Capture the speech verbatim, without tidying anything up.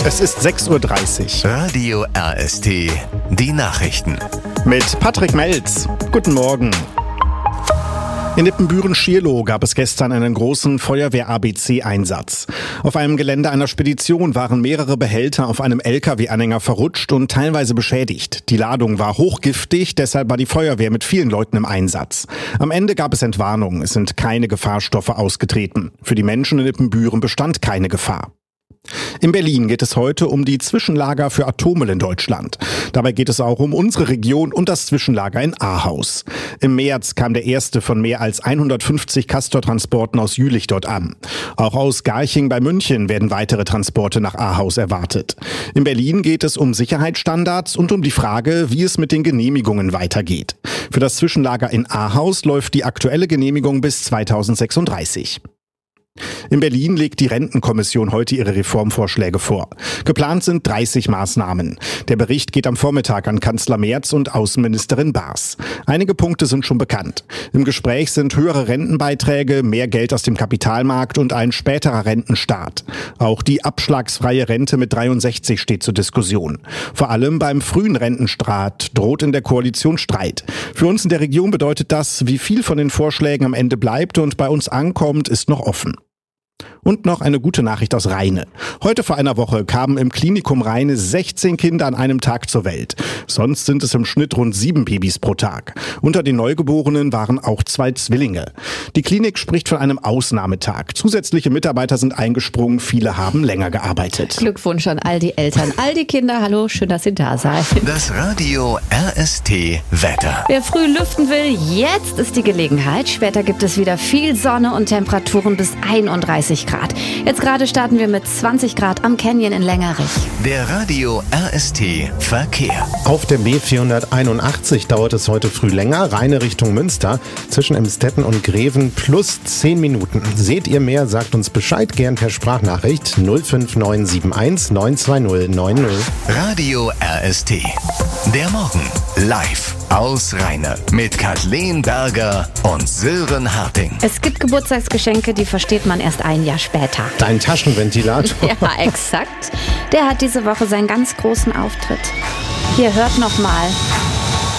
Es ist sechs Uhr dreißig. Radio R S T, die Nachrichten. Mit Patrick Melz. Guten Morgen. In Ippenbüren-Schierloh gab es gestern einen großen Feuerwehr-A B C-Einsatz. Auf einem Gelände einer Spedition waren mehrere Behälter auf einem L K W-Anhänger verrutscht und teilweise beschädigt. Die Ladung war hochgiftig, deshalb war die Feuerwehr mit vielen Leuten im Einsatz. Am Ende gab es Entwarnung, es sind keine Gefahrstoffe ausgetreten. Für die Menschen in Ippenbüren bestand keine Gefahr. In Berlin geht es heute um die Zwischenlager für Atommüll in Deutschland. Dabei geht es auch um unsere Region und das Zwischenlager in Ahaus. Im März kam der erste von mehr als hundertfünfzig Castor-Transporten aus Jülich dort an. Auch aus Garching bei München werden weitere Transporte nach Ahaus erwartet. In Berlin geht es um Sicherheitsstandards und um die Frage, wie es mit den Genehmigungen weitergeht. Für das Zwischenlager in Ahaus läuft die aktuelle Genehmigung bis zweitausendsechsunddreißig. In Berlin legt die Rentenkommission heute ihre Reformvorschläge vor. Geplant sind dreißig Maßnahmen. Der Bericht geht am Vormittag an Kanzler Merz und Außenministerin Baas. Einige Punkte sind schon bekannt. Im Gespräch sind höhere Rentenbeiträge, mehr Geld aus dem Kapitalmarkt und ein späterer Rentenstart. Auch die abschlagsfreie Rente mit dreiundsechzig steht zur Diskussion. Vor allem beim frühen Rentenstart droht in der Koalition Streit. Für uns in der Region bedeutet das, wie viel von den Vorschlägen am Ende bleibt und bei uns ankommt, ist noch offen. Und noch eine gute Nachricht aus Rheine. Heute vor einer Woche kamen im Klinikum Rheine sechzehn Kinder an einem Tag zur Welt. Sonst sind es im Schnitt rund sieben Babys pro Tag. Unter den Neugeborenen waren auch zwei Zwillinge. Die Klinik spricht von einem Ausnahmetag. Zusätzliche Mitarbeiter sind eingesprungen, viele haben länger gearbeitet. Glückwunsch an all die Eltern, all die Kinder. Hallo, schön, dass ihr da seid. Das Radio R S T Wetter. Wer früh lüften will, jetzt ist die Gelegenheit. Später gibt es wieder viel Sonne und Temperaturen bis einunddreißig Grad. Jetzt gerade starten wir mit zwanzig Grad am Canyon in Längerich. Der Radio R S T Verkehr. Auf der B vierhunderteinundachtzig dauert es heute früh länger, Rheine Richtung Münster, zwischen Emstetten und Greven plus zehn Minuten. Seht ihr mehr, sagt uns Bescheid, gern per Sprachnachricht null fünf neun sieben eins neun zwei null neun null. Radio R S T. Der Morgen live aus Rheine mit Kathleen Berger und Sören Harting. Es gibt Geburtstagsgeschenke, die versteht man erst ein Jahr später. Dein Taschenventilator. Ja, exakt. Der hat diese Woche seinen ganz großen Auftritt. Hier, hört noch mal.